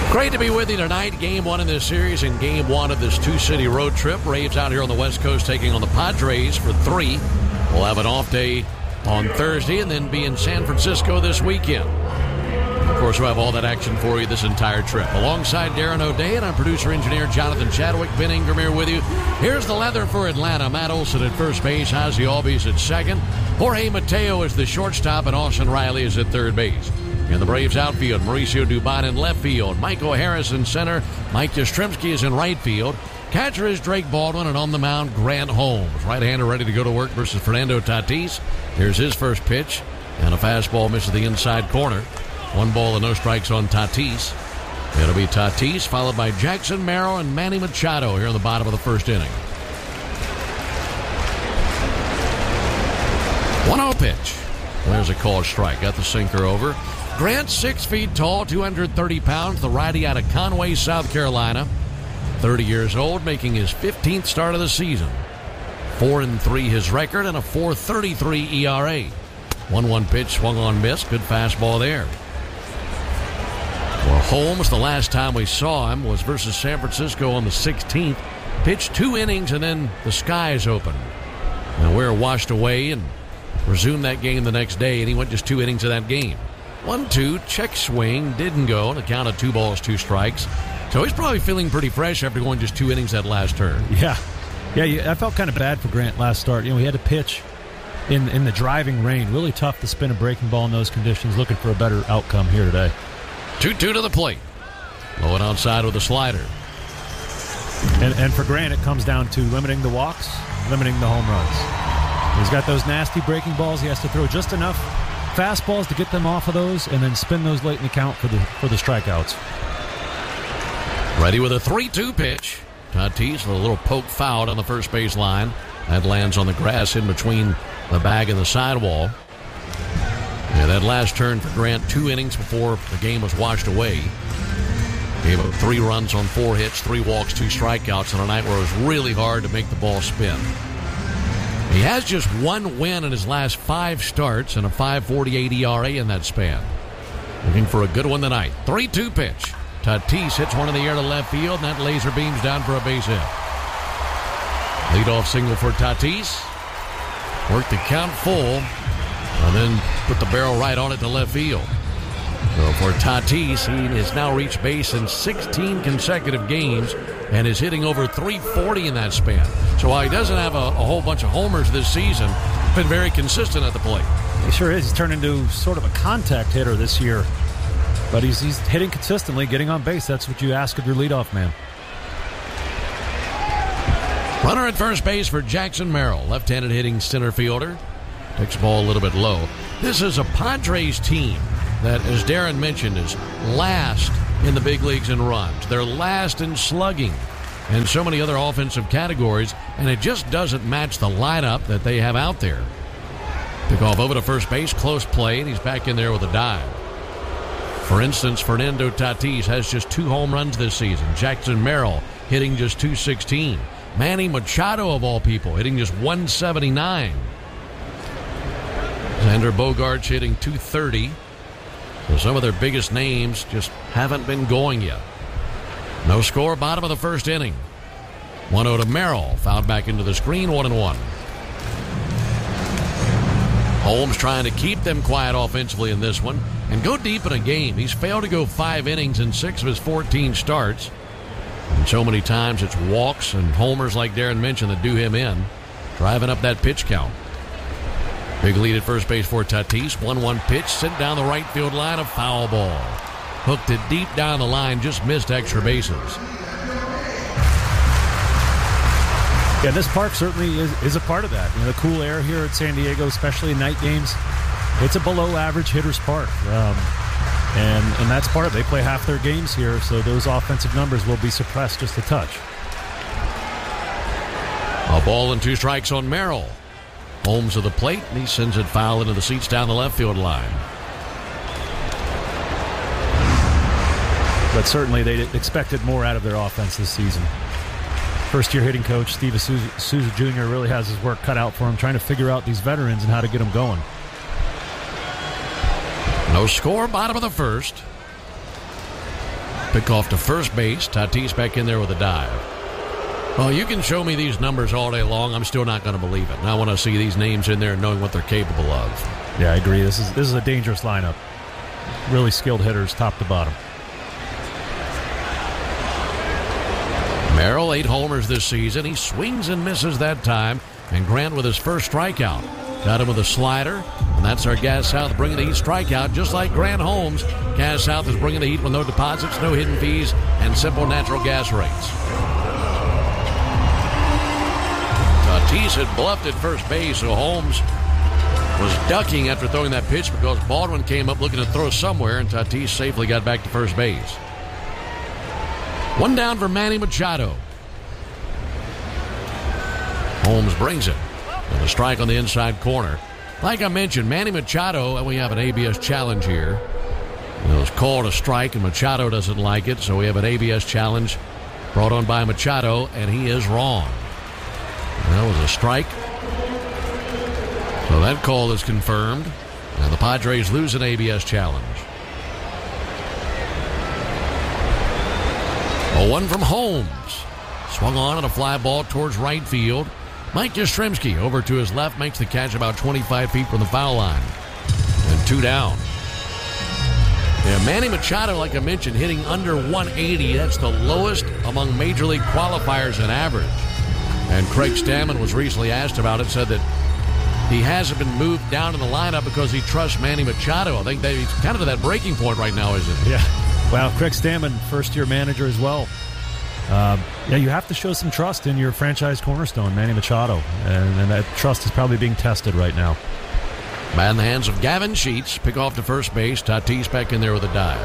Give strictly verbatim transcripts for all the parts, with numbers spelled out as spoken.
Great to be with you tonight. Game one in this series and game one of this two-city road trip. Braves out here on the West Coast taking on the Padres for three. We'll have an off day on Thursday and then be in San Francisco this weekend. Of course, we'll have all that action for you this entire trip. Alongside Darren O'Day and our producer-engineer Jonathan Chadwick, Ben Ingram here with you. Here's the leather for Atlanta. Matt Olson at first base, Ozzie Albies at second. Jorge Mateo is the shortstop, and Austin Riley is at third base. In the Braves outfield, Mauricio Dubon in left field. Michael Harris in center. Mike Yastrzemski is in right field. Catcher is Drake Baldwin, and on the mound, Grant Holmes. Right-hander ready to go to work versus Fernando Tatis. Here's his first pitch, and a fastball misses the inside corner. One ball and no strikes on Tatis. It'll be Tatis, followed by Jackson Merrill and Manny Machado here in the bottom of the first inning. one oh pitch. There's a called strike. Got the sinker over. Grant, six feet tall, two hundred thirty pounds, the righty out of Conway, South Carolina. thirty years old, making his fifteenth start of the season. four and three his record, and a four thirty-three E R A. one one pitch, swung on, miss. Good fastball there. Well, Holmes, the last time we saw him was versus San Francisco on the sixteenth. Pitched two innings, and then the skies opened. And we're washed away and resumed that game the next day, and he went just two innings of that game. one two, check swing, didn't go, on account of two balls, two strikes. So he's probably feeling pretty fresh after going just two innings that last turn. Yeah. Yeah, I felt kind of bad for Grant last start. You know, he had to pitch in, in the driving rain. Really tough to spin a breaking ball in those conditions. Looking for a better outcome here today. two two to the plate. Low and outside with a slider. And, and for Grant, it comes down to limiting the walks, limiting the home runs. He's got those nasty breaking balls. He has to throw just enough fastballs to get them off of those and then spin those late in the count for the for the strikeouts. Ready with a three two pitch. Tatis with a little poke foul on the first base line. That lands on the grass in between the bag and the sidewall. Yeah, that last turn for Grant, two innings before the game was washed away. Gave up three runs on four hits, three walks, two strikeouts on a night where it was really hard to make the ball spin. He has just one win in his last five starts and a five forty-eight E R A in that span. Looking for a good one tonight. three two pitch. Tatis hits one in the air to left field, and that laser beams down for a base hit. Leadoff single for Tatis. Worked the count full, and then put the barrel right on it to left field. So for Tatis, he has now reached base in sixteen consecutive games and is hitting over three forty in that span. So while he doesn't have a, a whole bunch of homers this season, he's been very consistent at the plate. He sure is. He's turned into sort of a contact hitter this year. But he's, he's hitting consistently, getting on base. That's what you ask of your leadoff man. Runner at first base for Jackson Merrill, left-handed hitting center fielder. Takes the ball a little bit low. This is a Padres team that, as Darren mentioned, is last in the big leagues in runs. They're last in slugging and so many other offensive categories, and it just doesn't match the lineup that they have out there. Pick off over to first base, close play, and he's back in there with a dive. For instance, Fernando Tatis has just two home runs this season. Jackson Merrill hitting just two sixteen. Manny Machado, of all people, hitting just one seventy-nine. Xander Bogaerts hitting two thirty. So some of their biggest names just haven't been going yet. No score, bottom of the first inning. one oh to Merrill, fouled back into the screen, one and one. Holmes trying to keep them quiet offensively in this one and go deep in a game. He's failed to go five innings in six of his fourteen starts. And so many times it's walks and homers, like Darren mentioned, that do him in, driving up that pitch count. Big lead at first base for Tatis. one one pitch, sent down the right field line, a foul ball. Hooked it deep down the line, just missed extra bases. Yeah, this park certainly is, is a part of that. You know, the cool air here at San Diego, especially in night games, it's a below-average hitter's park. Um, and, and that's part of it. They play half their games here, so those offensive numbers will be suppressed just a touch. A ball and two strikes on Merrill. Holmes to the plate, and he sends it foul into the seats down the left field line. But certainly they expected more out of their offense this season. First-year hitting coach Steve Souza Junior really has his work cut out for him, trying to figure out these veterans and how to get them going. No score, bottom of the first. Pick off to first base. Tatis back in there with a dive. Well, you can show me these numbers all day long. I'm still not going to believe it. And I want to see these names in there and knowing what they're capable of. Yeah, I agree. This is this is a dangerous lineup. Really skilled hitters, top to bottom. Merrill, eight homers this season. He swings and misses that time. And Grant with his first strikeout. Got him with a slider. And that's our Gas South bringing the Heat strikeout. Just like Grant Holmes, Gas South is bringing the Heat with no deposits, no hidden fees, and simple natural gas rates. Tatis had bluffed at first base, so Holmes was ducking after throwing that pitch because Baldwin came up looking to throw somewhere, and Tatis safely got back to first base. One down for Manny Machado. Holmes brings it. And a strike on the inside corner. Like I mentioned, Manny Machado, and we have an A B S challenge here. It was called a strike, and Machado doesn't like it, so we have an A B S challenge brought on by Machado, and he is wrong. That was a strike. So that call is confirmed, and the Padres lose an A B S challenge. A one from Holmes. Swung on at a fly ball towards right field. Mike Yastrzemski over to his left makes the catch about twenty-five feet from the foul line. And two down. Yeah, Manny Machado, like I mentioned, hitting under one eighty. That's the lowest among Major League qualifiers in average. And Craig Stammen was recently asked about it, said that he hasn't been moved down in the lineup because he trusts Manny Machado. I think that he's kind of to that breaking point right now, isn't he? Yeah. Well, Craig Stammen, first-year manager as well. Um, yeah, you have to show some trust in your franchise cornerstone, Manny Machado. And, and that trust is probably being tested right now. Bat in the hands of Gavin Sheets. Pick off to first base. Tatis back in there with a dive.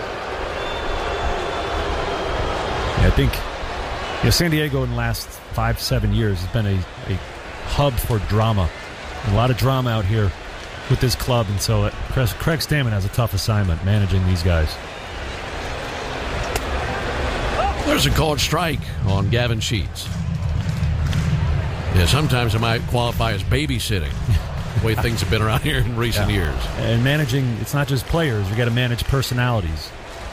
Yeah, I think you know, San Diego in the last five, seven years has been a, a hub for drama. A lot of drama out here with this club. And so uh, Craig Stammen has a tough assignment managing these guys. There's a called strike on Gavin Sheets. Yeah, sometimes it might qualify as babysitting, the way things have been around here in recent yeah. years. And managing, it's not just players. You got to manage personalities.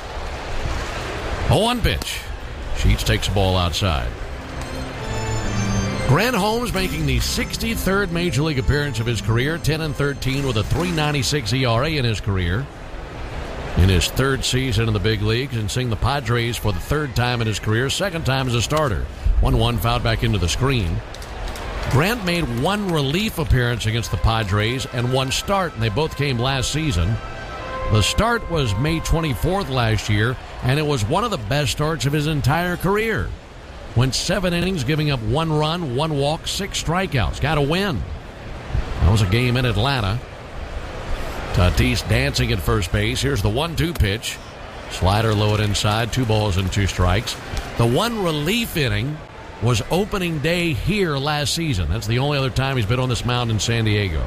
A one pitch. Sheets takes the ball outside. Grant Holmes making the sixty-third Major League appearance of his career, ten and thirteen with a three ninety-six E R A in his career. In his third season in the big leagues and seeing the Padres for the third time in his career, second time as a starter. one one fouled back into the screen. Grant made one relief appearance against the Padres and one start, and they both came last season. The start was May twenty-fourth last year, and it was one of the best starts of his entire career. Went seven innings, giving up one run, one walk, six strikeouts. Got a win. That was a game in Atlanta. Tatis dancing at first base. Here's the one two pitch. Slider low and inside. Two balls and two strikes. The one relief inning was opening day here last season. That's the only other time he's been on this mound in San Diego.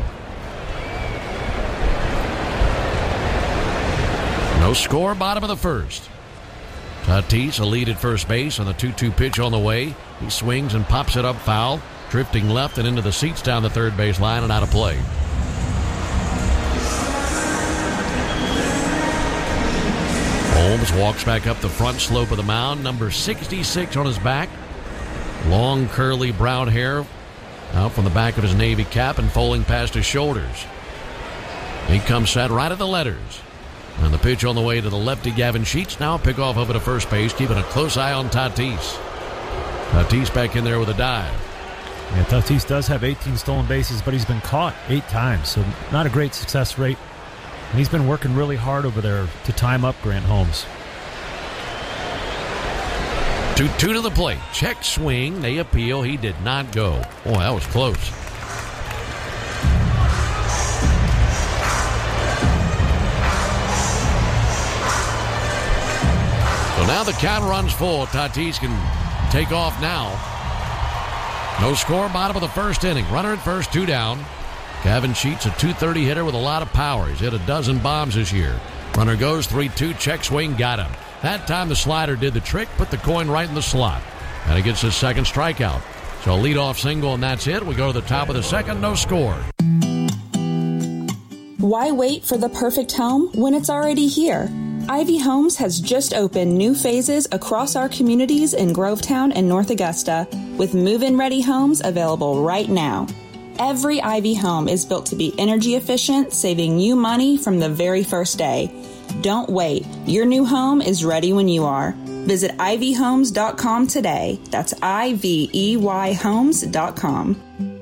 No score, bottom of the first. Tatis a lead at first base on the two two pitch on the way. He swings and pops it up foul, drifting left and into the seats down the third base line and out of play. Holmes walks back up the front slope of the mound, number sixty-six on his back. Long, curly brown hair out from the back of his Navy cap and falling past his shoulders. He comes set right at the letters. And the pitch on the way to the lefty Gavin Sheets. Now pick off over to first base, keeping a close eye on Tatis. Tatis back in there with a dive. Yeah, Tatis does have eighteen stolen bases, but he's been caught eight times, so not a great success rate. And he's been working really hard over there to time up Grant Holmes. two two to the plate. Check swing. They appeal. He did not go. Boy, that was close. So now the count runs full. Tatis can take off now. No score, bottom of the first inning. Runner at first, two down. Gavin Sheets, a two thirty hitter with a lot of power. He's hit a dozen bombs this year. Runner goes, three two, check swing, got him. That time the slider did the trick, put the coin right in the slot. And he gets his second strikeout. So a leadoff single, and that's it. We go to the top of the second, no score. Why wait for the perfect home when it's already here? Ivy Homes has just opened new phases across our communities in Grovetown and North Augusta, with move-in ready homes available right now. Every Ivy home is built to be energy efficient, saving you money from the very first day. Don't wait. Your new home is ready when you are. Visit ivy homes dot com today. That's I V E Y homes dot com.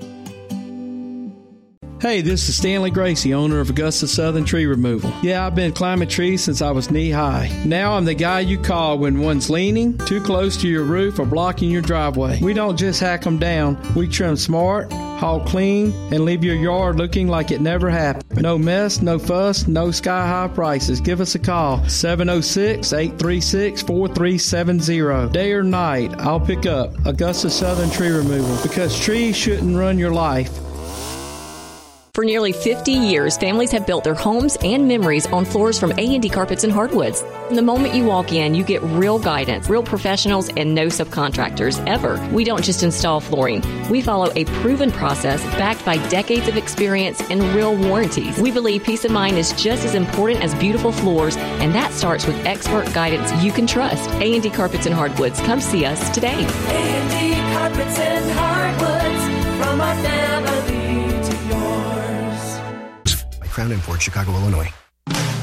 Hey, this is Stanley Gracie, owner of Augusta Southern Tree Removal. Yeah, I've been climbing trees since I was knee-high. Now I'm the guy you call when one's leaning, too close to your roof, or blocking your driveway. We don't just hack them down. We trim smart, haul clean, and leave your yard looking like it never happened. No mess, no fuss, no sky-high prices. Give us a call, seven oh six, eight three six, four three seven zero. Day or night, I'll pick up Augusta Southern Tree Removal, because trees shouldn't run your life. For nearly fifty years, families have built their homes and memories on floors from A and D Carpets and Hardwoods. From the moment you walk in, you get real guidance, real professionals, and no subcontractors, ever. We don't just install flooring. We follow a proven process backed by decades of experience and real warranties. We believe peace of mind is just as important as beautiful floors, and that starts with expert guidance you can trust. A and D Carpets and Hardwoods. Come see us today. A and D Carpets and Hardwoods, from our family to yours. Crown Import, Chicago, Illinois.